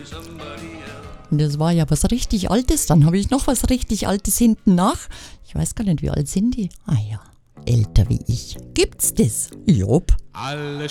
Das war ja was richtig Altes. Dann habe ich noch was richtig Altes hinten nach. Ich weiß gar nicht, wie alt sind die? Ah ja, älter wie ich. Gibt's das? Jopp. Alle